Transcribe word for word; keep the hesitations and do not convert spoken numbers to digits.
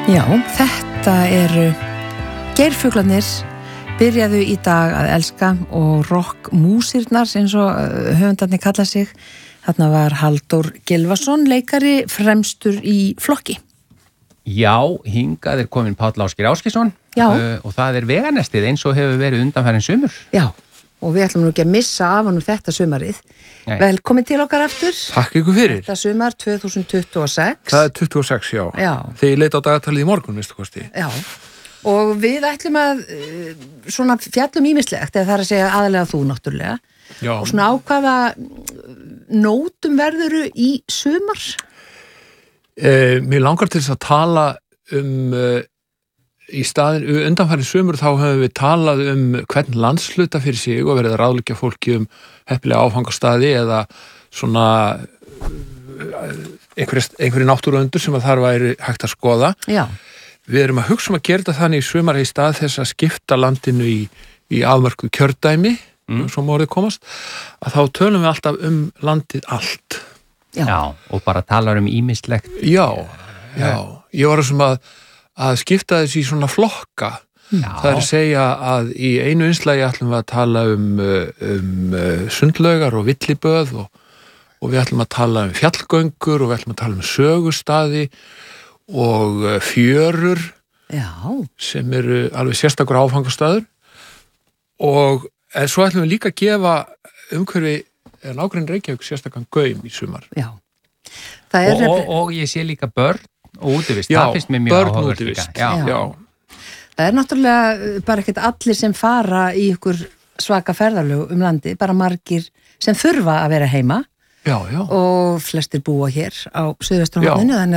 Já, þetta eru geirfuglarnir byrjaðu í dag að elska og rockmúsirnar eins og höfundarnir kalla sig. Þarna var Halldór Gylfason, leikari fremstur í flokki. Já, hingað er komin Páll Ásgeir Ásgeirsson uh, og það er veganestið eins og hefur verið undanfærin sumur. Já, og við ætlum nú ekki að missa af honum þetta sumarið. Nei. Velkomin til okkar aftur. Takk ykkur fyrir. Þetta sumar tvö þúsund tuttugu og sex. Það er tuttugu og sex, já. Já. Þegar ég leit á dagatalið í morgun, veistu kosti. Já, og við ætlum að svona fjallum ýmislegt, eða það er að segja aðalega þú náttúrulega. Já. Og svona á hvaða nótum verðuru í sumar? Eh, mér langar til þess að tala um, uh, í staðin, undanfærin sumur þá höfum við talað um hvern landsluta fyrir sig og verið að ráðleggja fólki um heppilega áfangastaði eða svona einhverjir einhverjir náttúruundur sem að þar væri hægt að skoða. Já. Við erum að hugsa um að gera þetta þannig í sumar í stað þess að skipta landinu í, í afmörkuð kjördæmi, mm. svo má orðið komast, að þá tölum við alltaf um landið allt. Já. Já, og bara tala um ýmislegt. Já, já. Ég var sem að, að skipta þessi í svona flokka. Já. Það er að segja að í einu innslagi ætlum við að tala um, um sundlaugar og villiböð og, og við ætlum að tala um fjallgöngur og við ætlum að tala um sögustaði og fjörur. Já. Sem eru alveg sérstakur áfangastaður og en svo ætlum við líka að gefa umhverfi nágrenn Reykjavík sérstakann gaum í sumar. Já. Það er og, og, og ég sé líka börn og útivist. Já, það finnst mér mjög börn útivist. Já. Já. Já. Það er náttúrulega bara ekkert allir sem fara í ykkur svaka ferðalög um landi, bara margir sem þurfa að vera heima. Já, já. Og flestir búa hér á Suðvesturhorninu, þannig